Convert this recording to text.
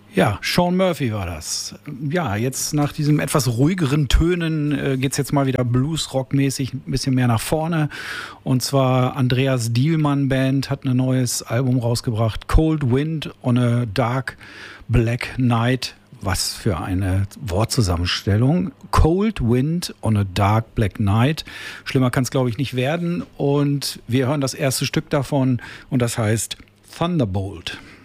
Ja, Sean Murphy war das. Ja, jetzt nach diesem etwas ruhigeren Tönen geht's jetzt mal wieder Blues-Rock-mäßig ein bisschen mehr nach vorne. Und zwar Andreas Dielmann Band hat ein neues Album rausgebracht, Cold Wind on a Dark Black Night. Was für eine Wortzusammenstellung. Cold Wind on a Dark Black Night. Schlimmer kann es, glaube ich, nicht werden. Und wir hören das erste Stück davon und das heißt Thunderbolt.